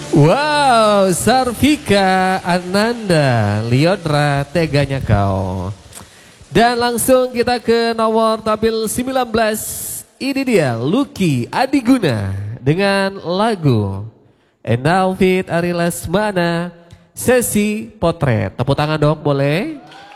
Wow, Sarvika Ananda, Liodra teganya kau. Dan langsung kita ke nomor tampil 19. Ini dia Lucky Adiguna dengan lagu And Now Fit Ari Lesmana, Sesi Potret. Tepuk tangan dong boleh.